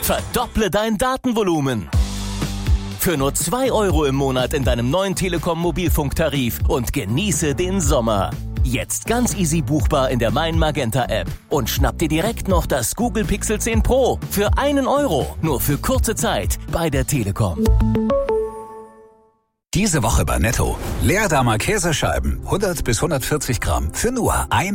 Verdopple dein Datenvolumen. Für nur 2 € im Monat in deinem neuen Telekom Mobilfunktarif und genieße den Sommer. Jetzt ganz easy buchbar in der Mein Magenta App. Und schnapp dir direkt noch das Google Pixel 10 Pro für 1 €. Nur für kurze Zeit bei der Telekom. Diese Woche bei Netto. Leerdammer Käsescheiben, 100 bis 140 Gramm, für nur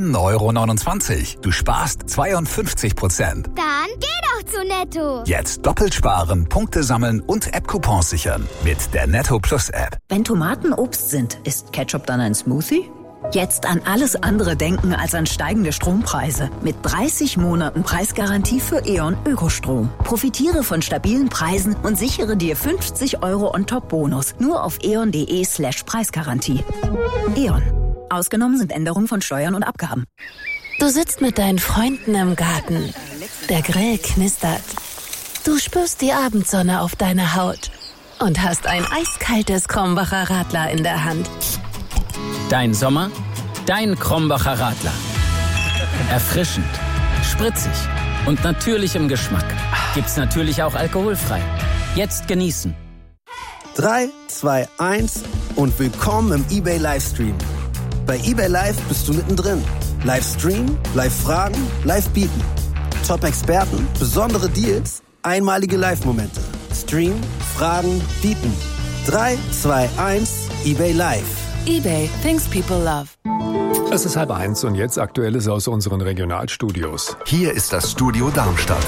1,29 €. Du sparst 52%. Dann geh doch zu Netto. Jetzt doppelt sparen, Punkte sammeln und App-Coupons sichern mit der Netto Plus App. Wenn Tomaten Obst sind, ist Ketchup dann ein Smoothie? Jetzt an alles andere denken als an steigende Strompreise. Mit 30 Monaten Preisgarantie für E.ON Ökostrom. Profitiere von stabilen Preisen und sichere dir 50 € on-top-Bonus. Nur auf eon.de/Preisgarantie. E.ON. Ausgenommen sind Änderungen von Steuern und Abgaben. Du sitzt mit deinen Freunden im Garten. Der Grill knistert. Du spürst die Abendsonne auf deiner Haut und hast ein eiskaltes Krombacher Radler in der Hand. Dein Sommer, dein Krombacher Radler. Erfrischend, spritzig und natürlich im Geschmack. Gibt's natürlich auch alkoholfrei. Jetzt genießen. 3, 2, 1 und willkommen im eBay Livestream. Bei eBay Live bist du mittendrin. Livestream, Live-Fragen, Live-Bieten. Top-Experten, besondere Deals, einmalige Live-Momente. Stream, Fragen, Bieten. 3, 2, 1, eBay Live. eBay, things people love. Es ist 12:30 und jetzt Aktuelles aus unseren Regionalstudios. Hier ist das Studio Darmstadt.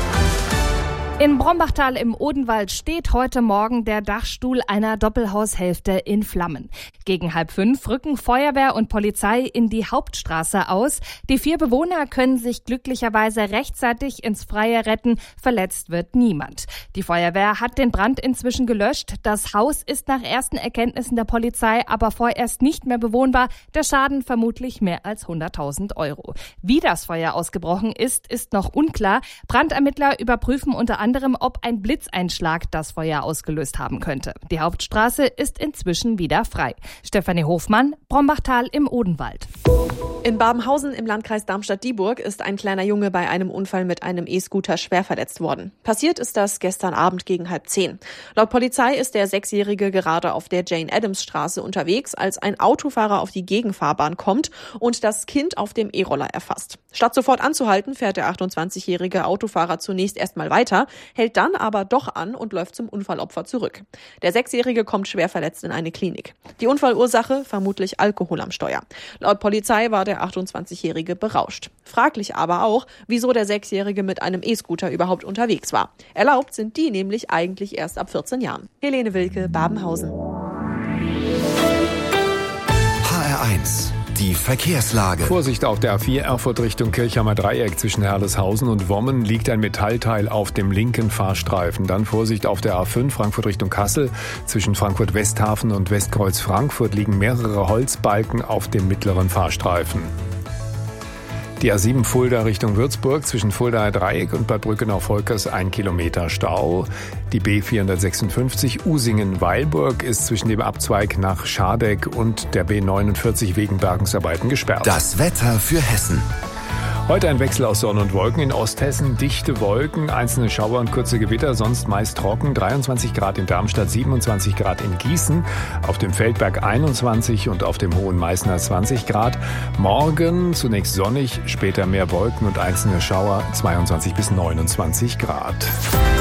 In Brombachtal im Odenwald steht heute Morgen der Dachstuhl einer Doppelhaushälfte in Flammen. Gegen 4:30 rücken Feuerwehr und Polizei in die Hauptstraße aus. Die 4 Bewohner können sich glücklicherweise rechtzeitig ins Freie retten. Verletzt wird niemand. Die Feuerwehr hat den Brand inzwischen gelöscht. Das Haus ist nach ersten Erkenntnissen der Polizei aber vorerst nicht mehr bewohnbar. Der Schaden vermutlich mehr als 100.000 €. Wie das Feuer ausgebrochen ist noch unklar. Brandermittler überprüfen unter anderem, ob ein Blitzeinschlag das Feuer ausgelöst haben könnte. Die Hauptstraße ist inzwischen wieder frei. Stefanie Hofmann, Brombachtal im Odenwald. In Babenhausen im Landkreis Darmstadt-Dieburg ist ein kleiner Junge bei einem Unfall mit einem E-Scooter schwer verletzt worden. Passiert ist das gestern Abend gegen 9:30. Laut Polizei ist der 6-Jährige gerade auf der Jane-Adams-Straße unterwegs, als ein Autofahrer auf die Gegenfahrbahn kommt und das Kind auf dem E-Roller erfasst. Statt sofort anzuhalten, fährt der 28-jährige Autofahrer zunächst erstmal weiter, hält dann aber doch an und läuft zum Unfallopfer zurück. Der 6-Jährige kommt schwer verletzt in eine Klinik. Die Unfallursache vermutlich Alkohol am Steuer. Laut Polizei war der 28-Jährige berauscht. Fraglich aber auch, wieso der 6-Jährige mit einem E-Scooter überhaupt unterwegs war. Erlaubt sind die nämlich eigentlich erst ab 14 Jahren. Helene Wilke, Babenhausen. HR1, die Verkehrslage. Vorsicht auf der A4 Erfurt Richtung Kirchheimer Dreieck zwischen Herleshausen und Wommen liegt ein Metallteil auf dem linken Fahrstreifen. Dann Vorsicht auf der A5 Frankfurt Richtung Kassel. Zwischen Frankfurt Westhafen und Westkreuz Frankfurt liegen mehrere Holzbalken auf dem mittleren Fahrstreifen. Die A7 Fulda Richtung Würzburg zwischen Fuldaer Dreieck und Bad Brückenau-Volkers 1 Kilometer Stau. Die B456 Usingen-Weilburg ist zwischen dem Abzweig nach Schadeck und der B49 wegen Bergungsarbeiten gesperrt. Das Wetter für Hessen. Heute ein Wechsel aus Sonne und Wolken in Osthessen, dichte Wolken, einzelne Schauer und kurze Gewitter, sonst meist trocken, 23 Grad in Darmstadt, 27 Grad in Gießen, auf dem Feldberg 21 und auf dem Hohen Meißner 20 Grad. Morgen zunächst sonnig, später mehr Wolken und einzelne Schauer, 22 bis 29 Grad.